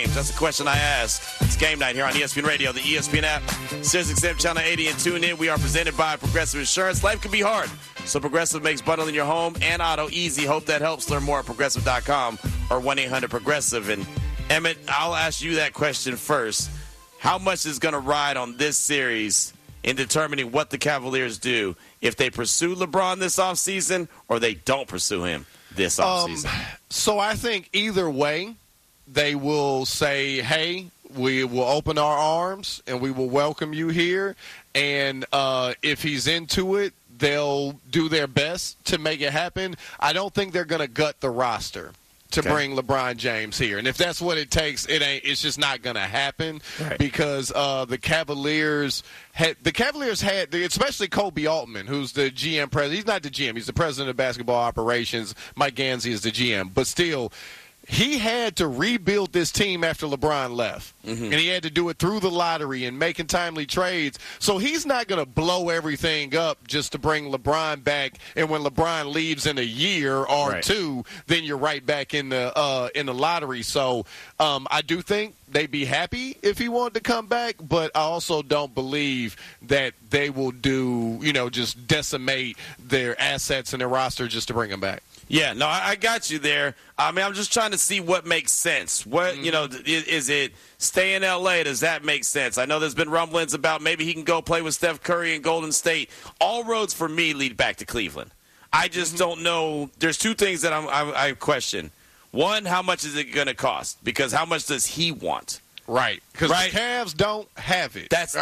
That's the question I asked. It's game night here on ESPN Radio, the ESPN app, SiriusXM Channel 80, and tune in. We are presented by Progressive Insurance. Life can be hard, so Progressive makes bundling your home and auto easy. Hope that helps. Learn more at Progressive.com or 1-800-PROGRESSIVE. And Emmett, I'll ask you that question first. How much is going to ride on this series in determining what the Cavaliers do if they pursue LeBron this offseason or they don't pursue him this offseason? So I think either way, they will say, hey, we will open our arms and we will welcome you here. And if he's into it, they'll do their best to make it happen. I don't think they're going to gut the roster to bring LeBron James here. And if that's what it takes, it's just not going to happen because the Cavaliers had, especially Kobe Altman, who's the GM president. He's not the GM. He's the president of basketball operations. Mike Gansey is the GM. But still, he had to rebuild this team after LeBron left. And he had to do it through the lottery and making timely trades. So he's not going to blow everything up just to bring LeBron back. And when LeBron leaves in a year or two, then you're right back in the lottery. So I do think they'd be happy if he wanted to come back, but I also don't believe that they will just decimate their assets and their roster just to bring him back. Yeah, no, I got you there. I mean, I'm just trying to see what makes sense. What, is it stay in L.A.? Does that make sense? I know there's been rumblings about maybe he can go play with Steph Curry in Golden State. All roads for me lead back to Cleveland. I just don't know. There's two things that I question. One, how much is it going to cost? Because how much does he want? Right, because the Cavs don't have it. That's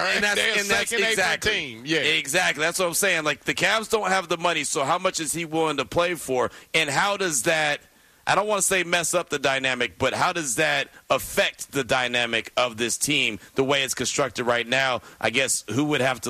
exactly team. Yeah, exactly. That's what I'm saying. Like the Cavs don't have the money, so how much is he willing to play for? And how does that? I don't want to say mess up the dynamic, but how does that affect the dynamic of this team the way it's constructed right now? I guess who would have to